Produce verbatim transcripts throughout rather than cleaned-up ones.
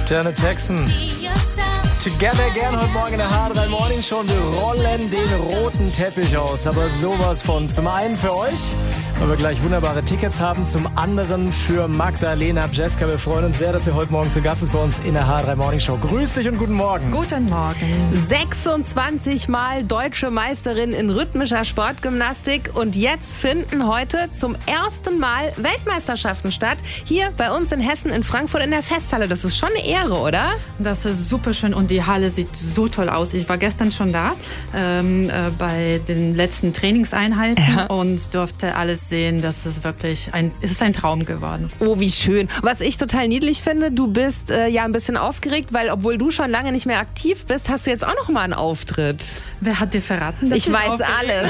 Janet Jackson. Together Again heute Morgen in der H drei Morning Show. Wir rollen den roten Teppich aus, aber sowas von. Zum einen für euch, weil wir gleich wunderbare Tickets haben. Zum anderen für Magdalena Bjeska. Wir freuen uns sehr, dass ihr heute Morgen zu Gast ist bei uns in der H drei Morning Show. Grüß dich und guten Morgen. Guten Morgen. sechsundzwanzig Mal deutsche Meisterin in rhythmischer Sportgymnastik. Und jetzt finden heute zum ersten Mal Weltmeisterschaften statt. Hier bei uns in Hessen, in Frankfurt in der Festhalle. Das ist schon eine Ehre, oder? Das ist super schön und die Halle sieht so toll aus. Ich war gestern schon da ähm, äh, bei den letzten Trainingseinheiten ja. und durfte alles sehen. Das ist wirklich ein, es ist ein Traum geworden. Oh, wie schön. Was ich total niedlich finde, du bist äh, ja ein bisschen aufgeregt, weil obwohl du schon lange nicht mehr aktiv bist, hast du jetzt auch noch mal einen Auftritt. Wer hat dir verraten? Dass ich weiß alles.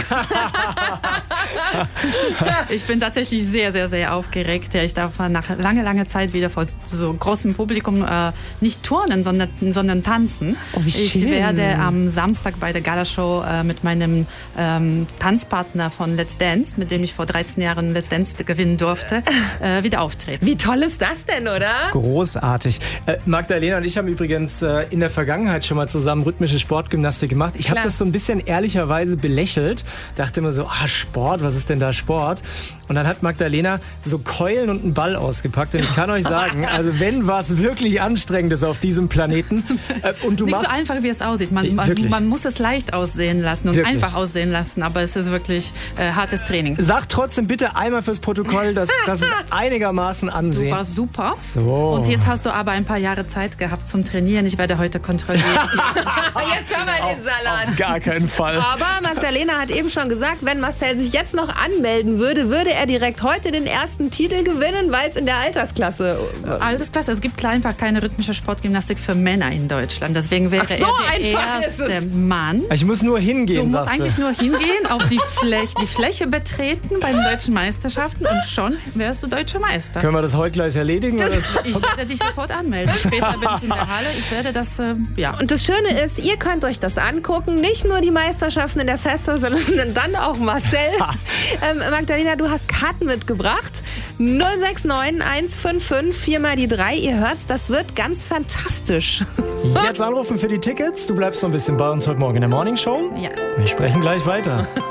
Ich bin tatsächlich sehr, sehr, sehr aufgeregt. Ja, ich darf nach langer, langer Zeit wieder vor so großem Publikum äh, nicht turnen, sondern, sondern tanzen. Oh, wie schön. Ich werde am Samstag bei der Galashow äh, mit meinem ähm, Tanzpartner von Let's Dance, mit dem ich vor dreizehn Jahren Let's Dance gewinnen durfte, äh, wieder auftreten. Wie toll ist das denn, oder? Großartig. Äh, Magdalena und ich haben übrigens äh, in der Vergangenheit schon mal zusammen rhythmische Sportgymnastik gemacht. Ich habe das so ein bisschen ehrlicherweise belächelt. Dachte immer so, ah, Sport, was ist denn da Sport? Und dann hat Magdalena so Keulen und einen Ball ausgepackt. Und ich kann euch sagen, also wenn was wirklich anstrengend ist auf diesem Planeten. Äh, und du Nicht machst so einfach, wie es aussieht. Man, man, man muss es leicht aussehen lassen und wirklich einfach aussehen lassen. Aber es ist wirklich äh, hartes Training. Sag trotzdem bitte einmal fürs Protokoll, dass das einigermaßen ansehen. Du warst super. So. Und jetzt hast du aber ein paar Jahre Zeit gehabt zum Trainieren. Ich werde heute kontrollieren. Jetzt haben wir den Salat. Auf gar keinen Fall. Aber Magdalena hat eben schon gesagt, wenn Marcel sich jetzt noch anmelden würde, würde er direkt heute den ersten Titel gewinnen, weil es in der Altersklasse... Altersklasse. Es gibt einfach keine rhythmische Sportgymnastik für Männer in Deutschland. Deswegen wäre Ach so, er der erste Mann. Ich muss nur hingehen, Du musst sagst du. eigentlich nur hingehen, auf die Fläche, die Fläche betreten bei den deutschen Meisterschaften und schon wärst du deutscher Meister. Können wir das heute gleich erledigen? Oder? Ich werde dich sofort anmelden. Später bin ich in der Halle. Ich werde das, äh, ja. Und das Schöne ist, ihr könnt euch das angucken. Nicht nur die Meisterschaften in der Festhalle, sondern dann auch Marcel. ähm, Magdalena, du hast Karten mitgebracht. null sechs neun eins fünf fünf vier mal die drei. Ihr hört's, das wird ganz fantastisch. Jetzt anrufen für die Tickets. Du bleibst noch ein bisschen bei uns heute Morgen in der Morning Show. Ja. Wir sprechen gleich weiter.